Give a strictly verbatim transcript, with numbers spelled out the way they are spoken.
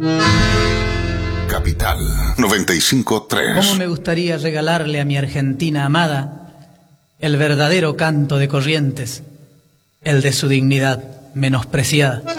Capital noventa y cinco punto tres. ¿Cómo me gustaría regalarle a mi Argentina amada el verdadero canto de Corrientes, el de su dignidad menospreciada?